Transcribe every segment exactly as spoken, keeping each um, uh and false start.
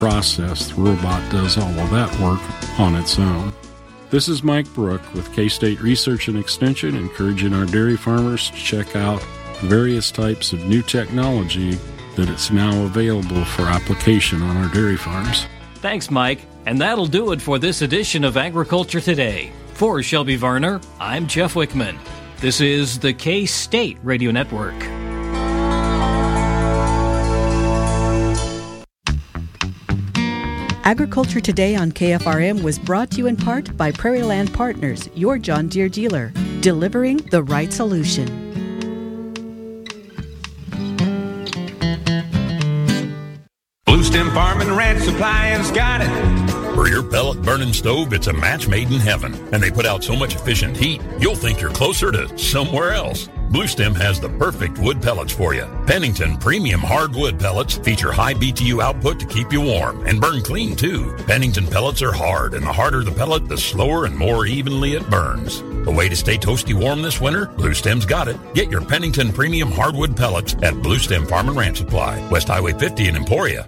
process. The robot does all of that work on its own. This is Mike Brook with K-State Research and Extension, encouraging our dairy farmers to check out various types of new technology that it's now available for application on our dairy farms. Thanks, Mike. And that'll do it for this edition of Agriculture Today. For Shelby Varner, I'm Jeff Wickman. This is the K-State Radio Network. Agriculture Today on K F R M was brought to you in part by Prairie Land Partners, your John Deere dealer, delivering the right solution. Blue Stem Farm and Ranch Supply has got it. For your pellet burning stove, it's a match made in heaven. And they put out so much efficient heat, you'll think you're closer to somewhere else. Blue Stem has the perfect wood pellets for you. Pennington Premium Hardwood Pellets feature high B T U output to keep you warm and burn clean, too. Pennington pellets are hard, and the harder the pellet, the slower and more evenly it burns. A way to stay toasty warm this winter? Blue Stem's got it. Get your Pennington Premium Hardwood Pellets at Blue Stem Farm and Ranch Supply, West Highway fifty in Emporia.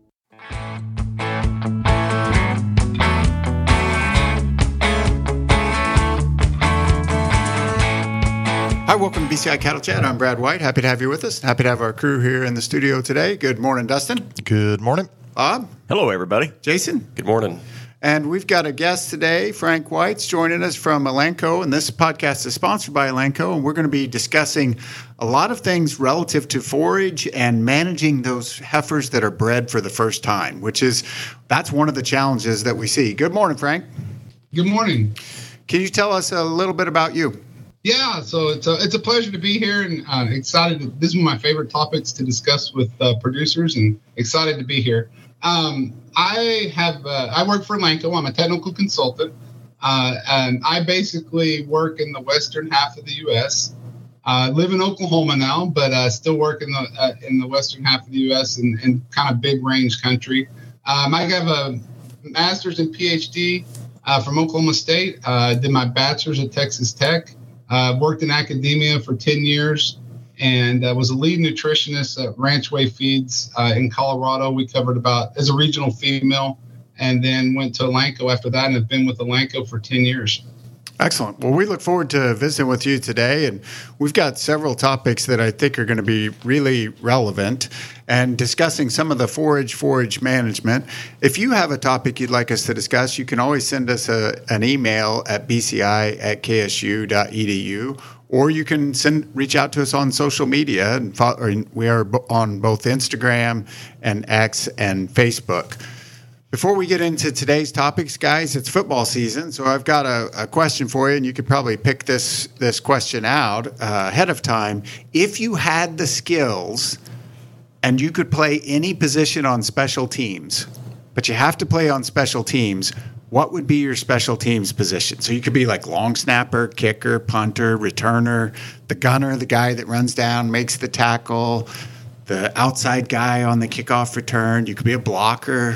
Hi, welcome to B C I Cattle Chat. I'm Brad White. Happy to have you with us. Happy to have our crew here in the studio today. Good morning, Dustin. Good morning. Bob. Hello, everybody. Jason. Good morning. And we've got a guest today, Frank White's joining us from Elanco. And this podcast is sponsored by Elanco. And we're going to be discussing a lot of things relative to forage and managing those heifers that are bred for the first time, which is, that's one of the challenges that we see. Good morning, Frank. Good morning. Can you tell us a little bit about you? Yeah, so it's a, it's a pleasure to be here and uh, excited. To, this is one of my favorite topics to discuss with uh, producers and excited to be here. Um, I have uh, I work for Elanco. I'm a technical consultant, uh, and I basically work in the western half of the U S I uh, live in Oklahoma now, but uh, still work in the uh, in the western half of the U S and, and kind of big range country. Um, I have a master's and P H D uh, from Oklahoma State. I uh, did my bachelor's at Texas Tech. Uh, worked in academia for ten years and uh, was a lead nutritionist at Ranchway Feeds uh, in Colorado. We covered about as a regional feed mill, and then went to Elanco after that and have been with Elanco for ten years. Excellent. Well, we look forward to visiting with you today, and we've got several topics that I think are going to be really relevant and discussing some of the forage forage management. If you have a topic you'd like us to discuss, you can always send us a, an email at b c i at k s u dot e d u, or you can send reach out to us on social media. And follow, we are on both Instagram and X and Facebook. Before we get into today's topics, guys, it's football season, so I've got a, a question for you, and you could probably pick this this question out uh, ahead of time. If you had the skills and you could play any position on special teams, but you have to play on special teams, what would be your special teams position? So you could be like long snapper, kicker, punter, returner, the gunner, the guy that runs down, makes the tackle, the outside guy on the kickoff return. You could be a blocker.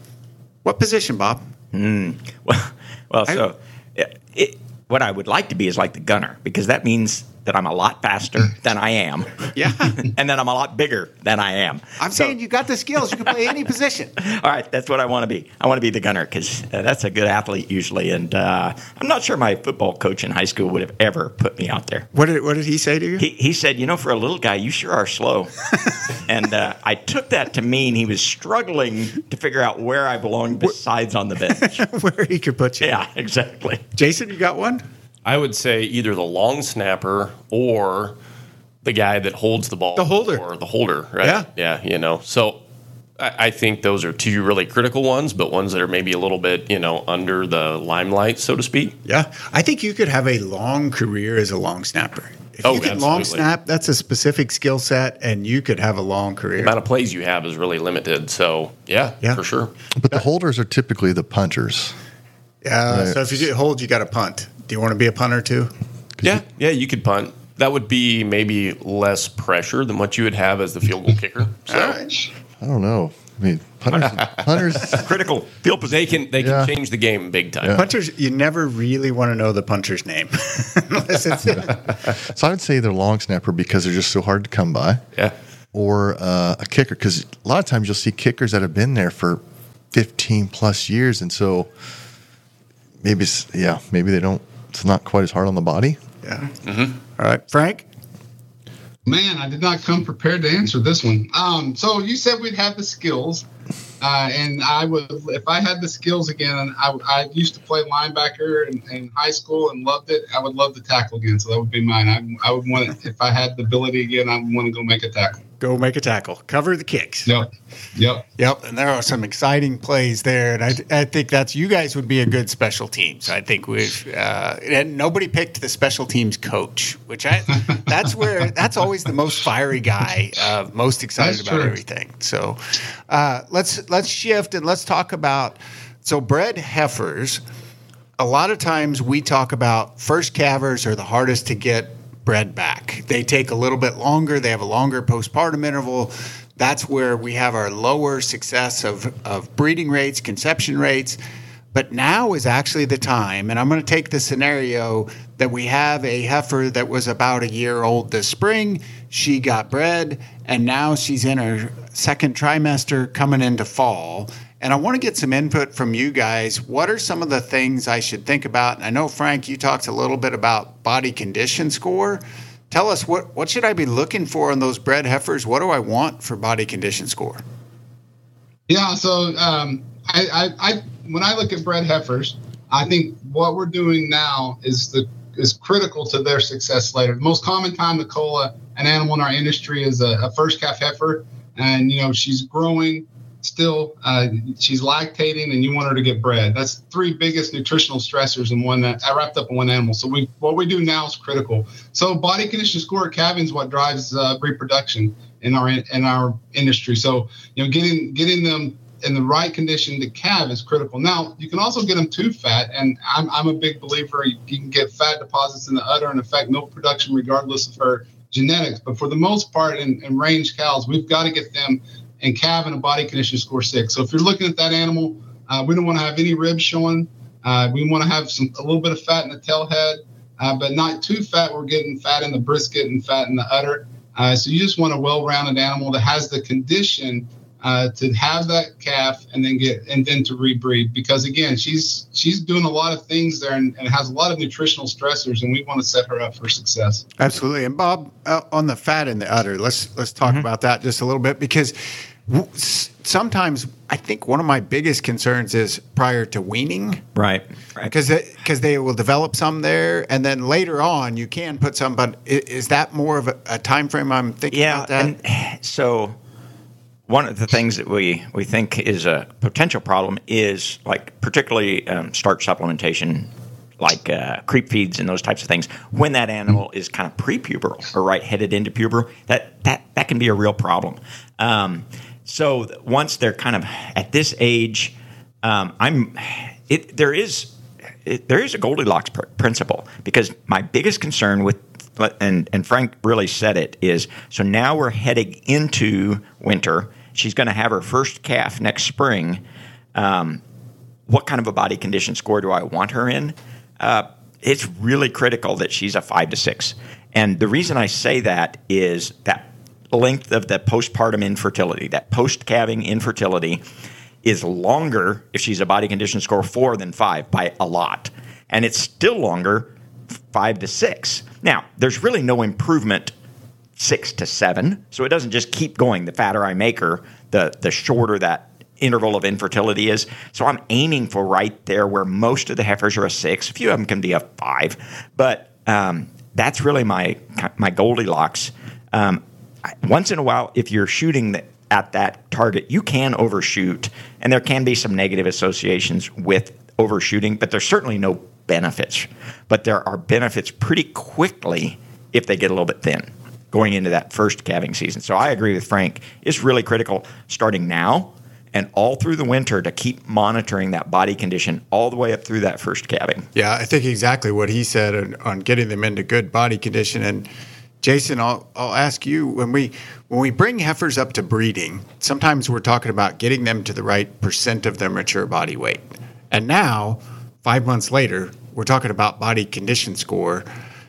What position, Bob? Mm. Well, well, so it, it, what I would like to be is like the gunner, because that means that I'm a lot faster than I am. Yeah. And then I'm a lot bigger than I am. I'm so, saying you got the skills. You can play any position. All right. That's what I want to be. I want to be the gunner because uh, that's a good athlete usually. And uh, I'm not sure my football coach in high school would have ever put me out there. What did What did he say to you? He, he said, you know, for a little guy, you sure are slow. And uh, I took that to mean he was struggling to figure out where I belonged besides on the bench. Where he could put you. Yeah, exactly. Jason, you got one? I would say either the long snapper or the guy that holds the ball. The holder. Or the holder, right? Yeah. Yeah, you know. So I, I think those are two really critical ones, but ones that are maybe a little bit, you know, under the limelight, so to speak. Yeah. I think you could have a long career as a long snapper. If oh, you can absolutely. long snap, that's a specific skill set, and you could have a long career. The amount of plays you have is really limited. So, yeah, yeah. for sure. But the holders are typically the punters. Yeah, right. So if you get hold, you got to punt. Do you want to be a punter too? Yeah, yeah, you could punt. That would be maybe less pressure than what you would have as the field goal kicker. So. All right. I don't know. I mean, punters, punters critical field position. They can they can Yeah. change the game big time. Yeah. Punters, you never really want to know the punter's name. Unless it's So I would say they're long snapper because they're just so hard to come by. Yeah. Or uh, a kicker, because a lot of times you'll see kickers that have been there for fifteen plus years. And so maybe, it's, yeah, maybe they don't, it's not quite as hard on the body. Yeah. Mm-hmm. All right, Frank? Man, I did not come prepared to answer this one. Um, so you said we'd have the skills, uh, and I would, if I had the skills again, I, I used to play linebacker in, in high school and loved it. I would love to tackle again, so that would be mine. I, I would want it, if I had the ability again, I would want to go make a tackle. Go make a tackle. Cover the kicks. Yep. Yep. Yep. And there are some exciting plays there. And I, I think that's, you guys would be a good special teams. I think we've, uh, and nobody picked the special teams coach, which I, that's where, that's always the most fiery guy, uh, most excited That's about true. everything. So, uh, let's, let's shift and let's talk about, so bred heifers, a lot of times we talk about first calvers are the hardest to get bred back. They take a little bit longer. They have a longer postpartum interval. That's where we have our lower success of, of breeding rates, conception rates. But now is actually the time, and I'm going to take the scenario that we have a heifer that was about a year old this spring. She got bred, and now she's in her second trimester coming into fall. And I want to get some input from you guys. What are some of the things I should think about? And I know, Frank, you talked a little bit about body condition score. Tell us, what, what should I be looking for in those bred heifers? What do I want for body condition score? Yeah, so um, I, I, I when I look at bred heifers, I think what we're doing now is the is critical to their success later. The most common time to cull a, an animal in our industry is a, a first calf heifer, and you know she's growing. Still, uh, she's lactating, and you want her to get bred. That's three biggest nutritional stressors in one that I wrapped up in one animal. So we, what we do now is critical. So body condition score at calving is what drives uh, reproduction in our in our industry. So you know, getting getting them in the right condition to calve is critical. Now you can also get them too fat, and I'm I'm a big believer you, you can get fat deposits in the udder and affect milk production regardless of her genetics. But for the most part, in, in range cows, we've got to get them and calve in a body condition score six. So if you're looking at that animal, uh, we don't want to have any ribs showing. Uh, we want to have some a little bit of fat in the tail head, uh, but not too fat. We're getting fat in the brisket and fat in the udder. Uh, so you just want a well-rounded animal that has the condition uh, to have that calf and then get and then to rebreed. Because again, she's she's doing a lot of things there and, and has a lot of nutritional stressors, and we want to set her up for success. Absolutely. And Bob, uh, on the fat in the udder, let's let's talk mm-hmm. about that just a little bit, because w- sometimes I think one of my biggest concerns is prior to weaning. Right. Because right. because they, they will develop some there, and then later on you can put some. But is, is that more of a, a time frame I'm thinking yeah, about that? And so one of the things that we, we think is a potential problem is like particularly um, starch supplementation, like uh, creep feeds and those types of things. When that animal is kind of pre-puberal or right headed into puber, that that that can be a real problem. Um, so once they're kind of at this age, um, I'm it there is it, there is a Goldilocks pr- principle, because my biggest concern with and and Frank really said it is, so now we're heading into winter. She's going to have her first calf next spring. Um, what kind of a body condition score do I want her in? Uh, it's really critical that she's a five to six. And the reason I say that is that length of the postpartum infertility, that post-calving infertility is longer if she's a body condition score four than five by a lot. And it's still longer five to six. Now, there's really no improvement six to seven, so it doesn't just keep going. The fatter I make her, the, the shorter that interval of infertility is. So I'm aiming for right there where most of the heifers are a six. A few of them can be a five, but um, that's really my my Goldilocks. Um, once in a while, if you're shooting the, at that target, you can overshoot, and there can be some negative associations with overshooting, but there's certainly no benefits. But there are benefits pretty quickly if they get a little bit thin going into that first calving season. So I agree with Frank. It's really critical starting now and all through the winter to keep monitoring that body condition all the way up through that first calving. Yeah, I think exactly what he said on, on getting them into good body condition. And Jason, I'll, I'll ask you, when we when we bring heifers up to breeding, sometimes we're talking about getting them to the right percent of their mature body weight. And now, five months later, we're talking about body condition score.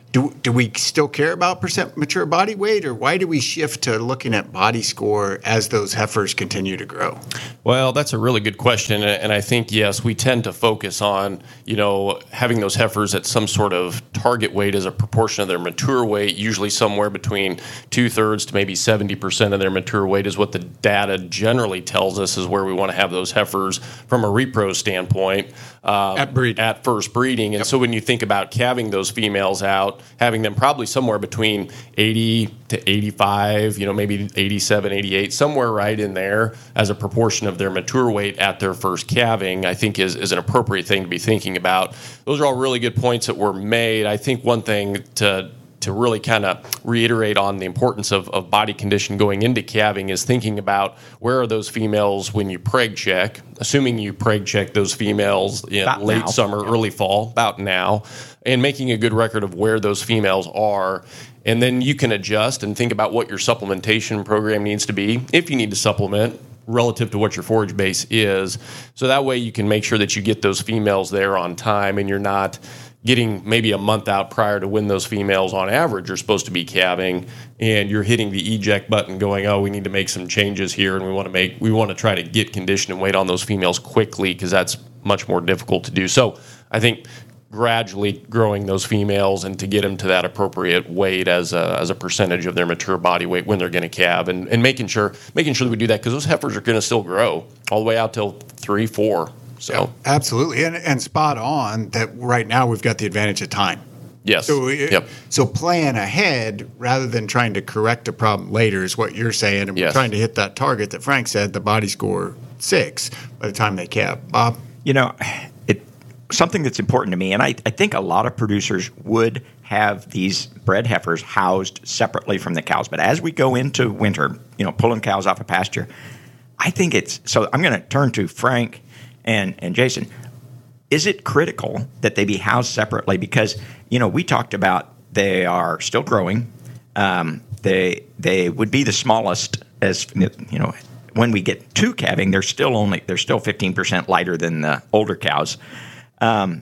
do, do we still care about percent mature body weight, or why do we shift to looking at body score as those heifers continue to grow? Well, that's a really good question, and I think, yes, we tend to focus on, you know, having those heifers at some sort of target weight as a proportion of their mature weight, usually somewhere between two-thirds to maybe seventy percent of their mature weight is what the data generally tells us is where we want to have those heifers from a repro standpoint. Um, at breeding. At first breeding. And yep. So when you think about calving those females out, having them probably somewhere between eighty to eighty-five, you know, maybe eighty-seven, eighty-eight, somewhere right in there as a proportion of their mature weight at their first calving, I think is, is an appropriate thing to be thinking about. Those are all really good points that were made. I think one thing to to really kind of reiterate on the importance of, of body condition going into calving is thinking about where are those females when you preg check, assuming you preg check those females in about late now. summer, yeah. early fall, about now, and making a good record of where those females are. And then you can adjust and think about what your supplementation program needs to be, if you need to supplement, relative to what your forage base is. So that way you can make sure that you get those females there on time and you're not getting maybe a month out prior to when those females on average are supposed to be calving, and you're hitting the eject button going, oh, we need to make some changes here, and we want to make we want to try to get condition and weight on those females quickly because that's much more difficult to do. So I think gradually growing those females and to get them to that appropriate weight as a, as a percentage of their mature body weight when they're going to calve, and, and making sure making sure that we do that because those heifers are going to still grow all the way out till three, four. So yeah, absolutely, and and spot on that. Right now, we've got the advantage of time. Yes. So yep. so plan ahead rather than trying to correct a problem later is what you're saying, and yes. we're trying to hit that target that Frank said, the body score six by the time they calve. Bob, you know, it something that's important to me, and I I think a lot of producers would have these bred heifers housed separately from the cows, but as we go into winter, you know, pulling cows off a pasture, I think it's so. I'm going to turn to Frank. And, and Jason, is it critical that they be housed separately? Because, you know, we talked about they are still growing. Um, they they would be the smallest as, you know, when we get to calving, they're still only they're still fifteen percent lighter than the older cows. Um,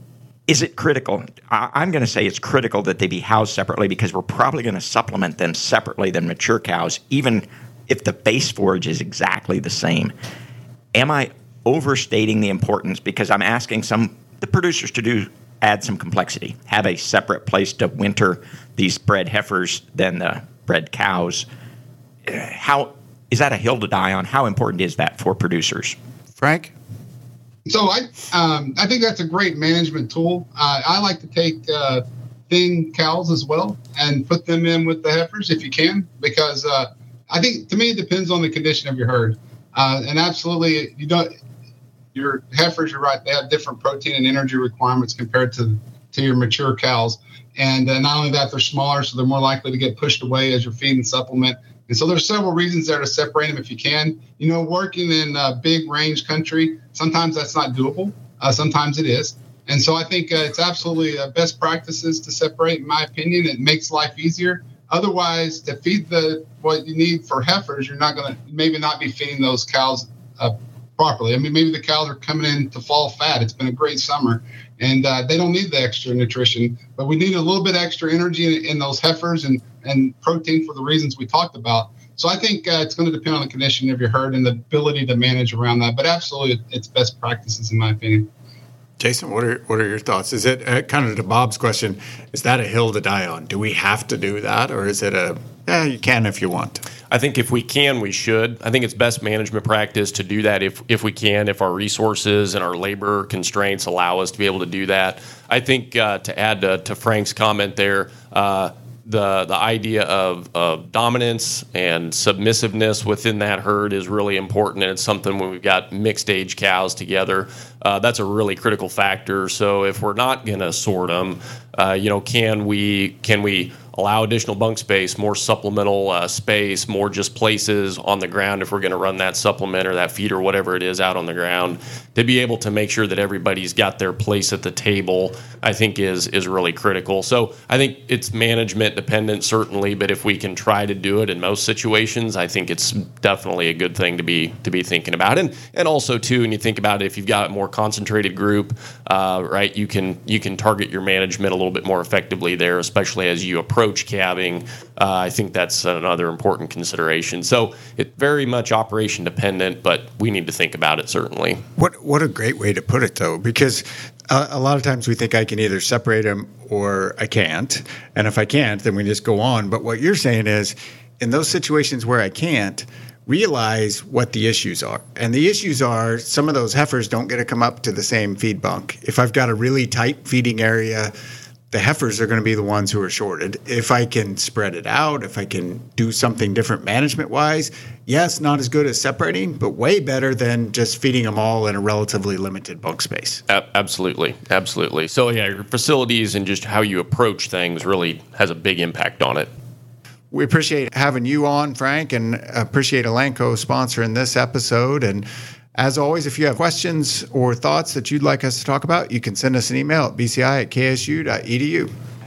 is it critical? I, I'm going to say it's critical that they be housed separately because we're probably going to supplement them separately than mature cows, even if the base forage is exactly the same. Am I overstating the importance because I'm asking some the producers to do add some complexity, have a separate place to winter these bred heifers than the bred cows? How is that a hill to die on? How important is that for producers? Frank? So I um, I think that's a great management tool. Uh, I like to take uh, thin cows as well and put them in with the heifers if you can, because uh, I think to me it depends on the condition of your herd. Uh, and absolutely, you don't. Your heifers, you're right, they have different protein and energy requirements compared to, to your mature cows. And uh, not only that, they're smaller, so they're more likely to get pushed away as you're feeding supplement. And so there's several reasons there to separate them if you can. You know, working in uh, big range country, sometimes that's not doable. Uh, sometimes it is. And so I think uh, it's absolutely uh, best practices to separate, in my opinion. It makes life easier. Otherwise, to feed the what you need for heifers, you're not going to maybe not be feeding those cows uh, properly. I mean, maybe the cows are coming in to fall fat. It's been a great summer, and uh, they don't need the extra nutrition, but we need a little bit extra energy in, in those heifers and, and protein for the reasons we talked about. So I think uh, it's going to depend on the condition of your herd and the ability to manage around that. But absolutely, it's best practices in my opinion. Jason, what are what are your thoughts? Is it uh, kind of to Bob's question? Is that a hill to die on? Do we have to do that, or is it a yeah, you can if you want? I think if we can, we should. I think it's best management practice to do that if if we can, if our resources and our labor constraints allow us to be able to do that. I think uh, to add to, to Frank's comment there, uh, the the idea of, of dominance and submissiveness within that herd is really important, and it's something when we've got mixed age cows together, uh, that's a really critical factor. So if we're not going to sort them, uh, you know, can we can we allow additional bunk space, more supplemental uh, space, more just places on the ground if we're going to run that supplement or that feed or whatever it is out on the ground, to be able to make sure that everybody's got their place at the table, I think is is really critical. So I think it's management dependent, certainly, but if we can try to do it in most situations, I think it's definitely a good thing to be to be thinking about. And and also, too, when you think about it, if you've got more concentrated group, uh, right, you can you can target your management a little bit more effectively there, especially as you approach calving. Uh, I think that's another important consideration. So it's very much operation dependent, but we need to think about it certainly. What what a great way to put it, though, because a, a lot of times we think I can either separate them or I can't, and if I can't, then we just go on. But what you're saying is, in those situations where I can't, realize what the issues are. And the issues are some of those heifers don't get to come up to the same feed bunk. If I've got a really tight feeding area, the heifers are going to be the ones who are shorted. If I can spread it out, if I can do something different management-wise, yes, not as good as separating, but way better than just feeding them all in a relatively limited bunk space. A- absolutely. Absolutely. So, yeah, your facilities and just how you approach things really has a big impact on it. We appreciate having you on, Frank, and appreciate Elanco sponsoring this episode. And as always, if you have questions or thoughts that you'd like us to talk about, you can send us an email at b c i at k s u dot e d u.